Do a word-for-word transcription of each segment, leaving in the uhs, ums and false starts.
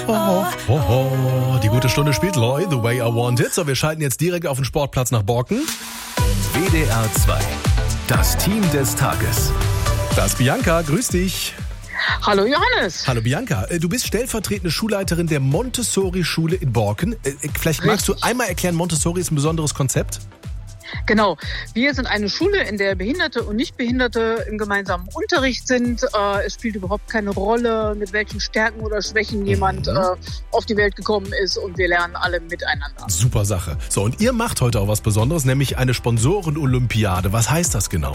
Oh, oh, oh. Die gute Stunde spielt Loy, The Way I Want It. So, wir schalten jetzt direkt auf den Sportplatz nach Borken. W D R zwei, das Team des Tages. Das ist Bianca, grüß dich. Hallo Johannes. Hallo Bianca, du bist stellvertretende Schulleiterin der Montessori-Schule in Borken. Vielleicht magst Richtig. du einmal erklären, Montessori ist ein besonderes Konzept? Genau, wir sind eine Schule, in der Behinderte und Nichtbehinderte im gemeinsamen Unterricht sind. Äh, es spielt überhaupt keine Rolle, mit welchen Stärken oder Schwächen jemand Mhm. äh, auf die Welt gekommen ist, und wir lernen alle miteinander. Super Sache. So, und ihr macht heute auch was Besonderes, nämlich eine Sponsoren-Olympiade. Was heißt das genau?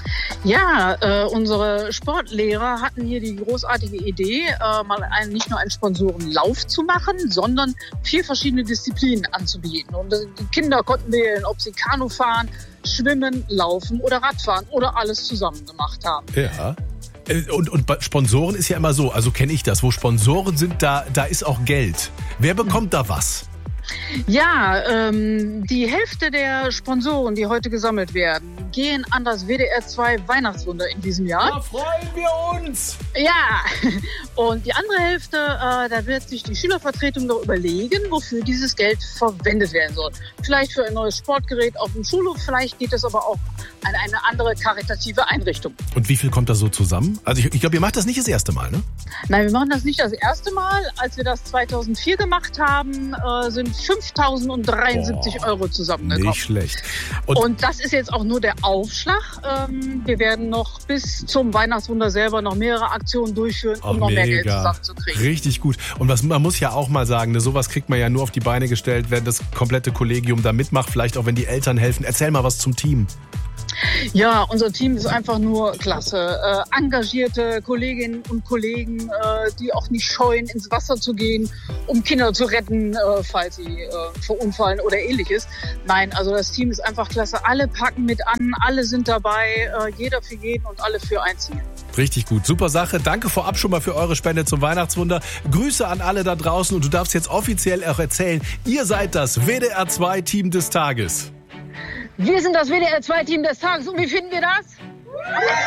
Ja, äh, unsere Sportlehrer hatten hier die großartige Idee, äh, mal einen, nicht nur einen Sponsorenlauf zu machen, sondern vier verschiedene Disziplinen anzubieten. Und äh, die Kinder konnten wählen, ob sie Kanu fahren, Schwimmen, Laufen oder Radfahren oder alles zusammen gemacht haben. Ja. Äh, Und, und bei Sponsoren ist ja immer so, also kenne ich das, wo Sponsoren sind, da, da ist auch Geld. Wer bekommt da was? Ja, ähm, die Hälfte der Sponsoren, die heute gesammelt werden, gehen an das W D R zwei Weihnachtswunder in diesem Jahr. Da freuen wir uns! Ja, und die andere Hälfte, äh, da wird sich die Schülervertretung noch überlegen, wofür dieses Geld verwendet werden soll. Vielleicht für ein neues Sportgerät auf dem Schulhof, vielleicht geht es aber auch an eine andere karitative Einrichtung. Und wie viel kommt da so zusammen? Also ich, ich glaube, ihr macht das nicht das erste Mal, ne? Nein, wir machen das nicht das erste Mal. Als wir das zweitausendvier gemacht haben, äh, sind fünftausenddreiundsiebzig Boah, Euro zusammengekommen. Nicht schlecht. Und, Und das ist jetzt auch nur der Aufschlag. Ähm, wir werden noch bis zum Weihnachtswunder selber noch mehrere Aktionen durchführen, um ach, noch mehr Geld mega. zusammenzukriegen. Richtig gut. Und was, man muss ja auch mal sagen, ne, sowas kriegt man ja nur auf die Beine gestellt, wenn das komplette Kollegium da mitmacht, vielleicht auch wenn die Eltern helfen. Erzähl mal was zum Team. Ja, unser Team ist einfach nur klasse. Äh, engagierte Kolleginnen und Kollegen, äh, die auch nicht scheuen, ins Wasser zu gehen, um Kinder zu retten, äh, falls sie äh, verunfallen oder ähnliches. Nein, also das Team ist einfach klasse. Alle packen mit an, alle sind dabei, äh, jeder für jeden und alle für ein Ziel. Richtig gut, super Sache. Danke vorab schon mal für eure Spende zum Weihnachtswunder. Grüße an alle da draußen, und du darfst jetzt offiziell auch erzählen, ihr seid das W D R zwei Team des Tages. Wir sind das W D R zwei Team des Tages, und wie finden wir das?